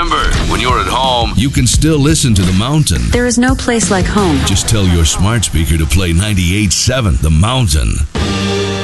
remember, when you're at home, you can still listen to The Mountain. There is no place like home. Just tell your smart speaker to play 98.7 The Mountain.